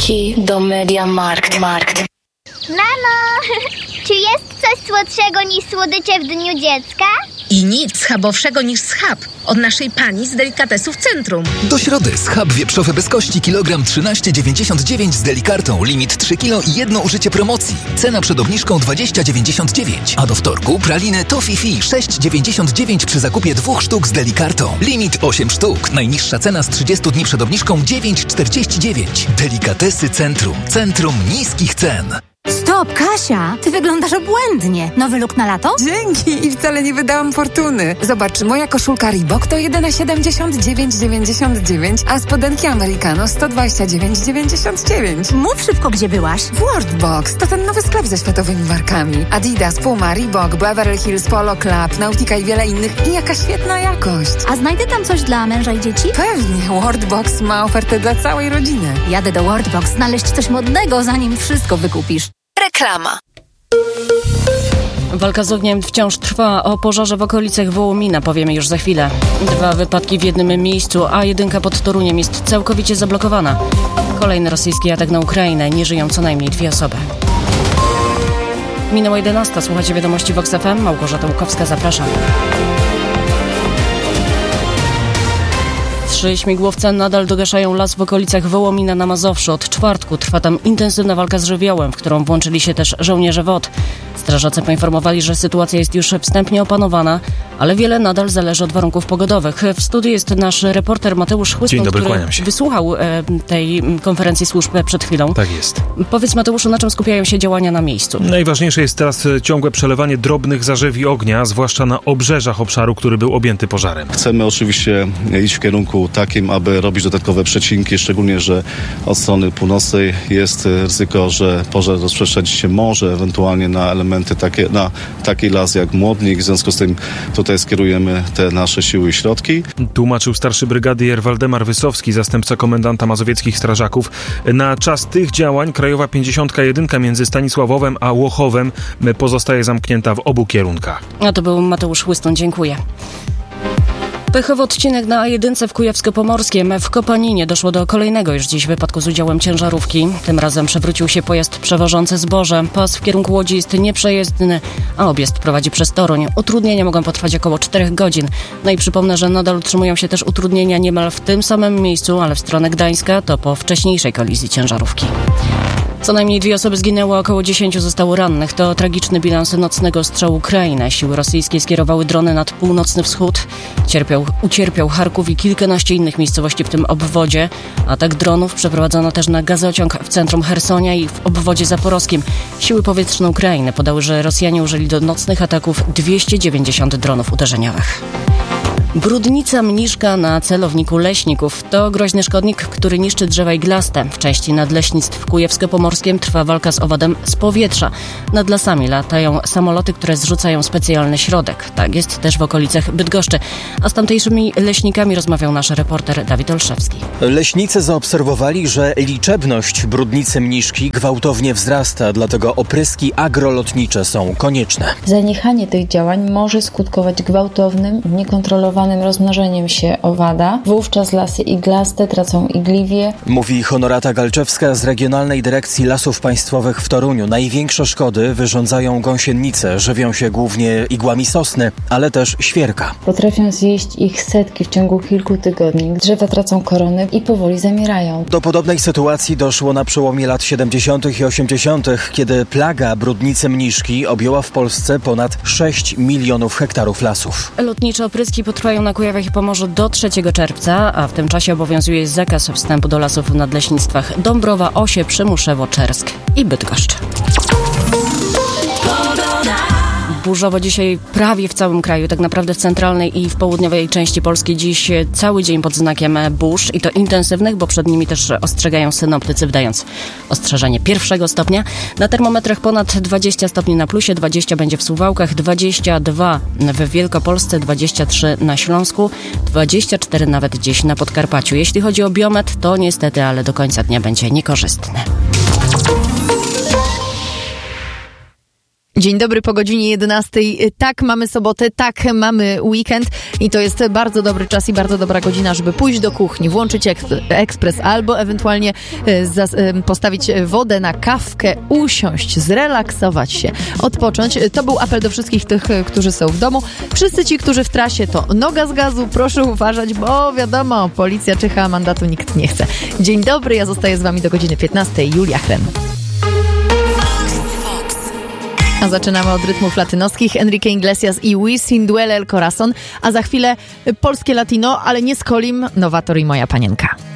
Key do MediaMarkt. Mamo, czy jest coś słodszego niż słodycze w Dniu Dziecka? I nic schabowszego niż schab od naszej pani z delikatesów Centrum. Do środy schab wieprzowy bez kości kilogram 13,99 z Delikartą. Limit 3 kg i jedno użycie promocji. Cena przed obniżką 20,99. A do wtorku praliny Toffee 6,99 przy zakupie 2 sztuk z Delikartą. Limit 8 sztuk. Najniższa cena z 30 dni przed obniżką 9,49. Delikatesy Centrum. Centrum niskich cen. Stop, Kasia! Ty wyglądasz obłędnie. Nowy look na lato? Dzięki! I wcale nie wydałam fortuny. Zobacz, moja koszulka Reebok to jedyne 79,99, a spodenki Americano 129,99. Mów szybko, gdzie byłaś. Worldbox to ten nowy sklep ze światowymi markami. Adidas, Puma, Reebok, Beverly Hills, Polo Club, Nautica i wiele innych. I jaka świetna jakość. A znajdę tam coś dla męża i dzieci? Pewnie. Worldbox ma ofertę dla całej rodziny. Jadę do Worldbox znaleźć coś modnego, zanim wszystko wykupisz. Reklama. Walka z ogniem wciąż trwa. O pożarze w okolicach Wołomina powiemy już za chwilę. 2 wypadki w jednym miejscu, a jedynka pod Toruniem jest całkowicie zablokowana. Kolejny rosyjski atak na Ukrainę. Nie żyją co najmniej 2 osoby. Minęła 11. Słuchacie wiadomości Vox FM. Małgorzata Łukowska, zapraszam. 3 śmigłowce nadal dogaszają las w okolicach Wołomina na Mazowszu. Od czwartku trwa tam intensywna walka z żywiołem, w którą włączyli się też żołnierze WOT. Strażacy poinformowali, że sytuacja jest już wstępnie opanowana, ale wiele nadal zależy od warunków pogodowych. W studiu jest nasz reporter Mateusz Chłystun, który wysłuchał tej konferencji służb przed chwilą. Tak jest. Powiedz, Mateuszu, na czym skupiają się działania na miejscu? Najważniejsze jest teraz ciągłe przelewanie drobnych zarzewi ognia, zwłaszcza na obrzeżach obszaru, który był objęty pożarem. Chcemy oczywiście iść w kierunku takim, aby robić dodatkowe przecinki, szczególnie, że od strony północnej jest ryzyko, że pożar rozprzestrzenić się może ewentualnie na elementy takie, na taki las jak Młodnik. W związku z tym tutaj skierujemy te nasze siły i środki. Tłumaczył starszy brygadier Waldemar Wysowski, zastępca komendanta mazowieckich strażaków. Na czas tych działań Krajowa 51 między Stanisławowem a Łochowem pozostaje zamknięta w obu kierunkach. A to był Mateusz Chłystun, dziękuję. Pechowy odcinek na A1 w Kujawsko-Pomorskiem. W Kopaninie doszło do kolejnego już dziś wypadku z udziałem ciężarówki. Tym razem przewrócił się pojazd przewożący zboże. Pas w kierunku Łodzi jest nieprzejezdny, a objazd prowadzi przez Toruń. Utrudnienia mogą potrwać około 4 godzin. No i przypomnę, że nadal utrzymują się też utrudnienia niemal w tym samym miejscu, ale w stronę Gdańska, to po wcześniejszej kolizji ciężarówki. Co najmniej 2 osoby zginęły, około 10 zostało rannych. To tragiczny bilans nocnego ostrzału Ukrainy. Siły rosyjskie skierowały drony nad północny wschód. Ucierpiał Charków i kilkanaście innych miejscowości w tym obwodzie. Atak dronów przeprowadzono też na gazociąg w centrum Chersonia i w obwodzie zaporowskim. Siły powietrzne Ukrainy podały, że Rosjanie użyli do nocnych ataków 290 dronów uderzeniowych. Brudnica mniszka na celowniku leśników. To groźny szkodnik, który niszczy drzewa iglaste. W części nadleśnictw Kujawsko-Pomorskim trwa walka z owadem z powietrza. Nad lasami latają samoloty, które zrzucają specjalny środek. Tak jest też w okolicach Bydgoszczy. A z tamtejszymi leśnikami rozmawiał nasz reporter Dawid Olszewski. Leśnicy zaobserwowali, że liczebność brudnicy mniszki gwałtownie wzrasta, dlatego opryski agrolotnicze są konieczne. Zaniechanie tych działań może skutkować gwałtownym, niekontrolowanym rozmnożeniem się owada. Wówczas lasy iglaste tracą igliwie. Mówi Honorata Galczewska z Regionalnej Dyrekcji Lasów Państwowych w Toruniu. Największe szkody wyrządzają gąsienice. Żywią się głównie igłami sosny, ale też świerka. Potrafią zjeść ich setki w ciągu kilku tygodni. Drzewa tracą korony i powoli zamierają. Do podobnej sytuacji doszło na przełomie lat 70. i 80., kiedy plaga brudnicy mniszki objęła w Polsce ponad 6 milionów hektarów lasów. Lotnicze opryski potrwają na Kujawach i Pomorzu do 3 czerwca, a w tym czasie obowiązuje zakaz wstępu do lasów w nadleśnictwach Dąbrowa, Osie, Przemyszewo, Czersk i Bydgoszcz. Burzowo dzisiaj prawie w całym kraju, tak naprawdę w centralnej i w południowej części Polski dziś cały dzień pod znakiem burz i to intensywnych, bo przed nimi też ostrzegają synoptycy, wdając ostrzeżenie 1 stopnia. Na termometrach ponad 20 stopni na plusie, 20 będzie w Suwałkach, 22 w Wielkopolsce, 23 na Śląsku, 24 nawet gdzieś na Podkarpaciu. Jeśli chodzi o biometr, to niestety, ale do końca dnia będzie niekorzystny. Dzień dobry, po godzinie 11. Tak, mamy sobotę, tak, mamy weekend i to jest bardzo dobry czas i bardzo dobra godzina, żeby pójść do kuchni, włączyć ekspres albo ewentualnie postawić wodę na kawkę, usiąść, zrelaksować się, odpocząć. To był apel do wszystkich tych, którzy są w domu. Wszyscy ci, którzy w trasie, to noga z gazu, proszę uważać, bo wiadomo, policja czyha, a mandatu nikt nie chce. Dzień dobry, ja zostaję z wami do godziny 15. Julia Chrem. A zaczynamy od rytmów latynoskich. Enrique Iglesias i Wisin Duele El Corazon, a za chwilę polskie latino, ale nie z Kolim, Nowator i Moja Panienka.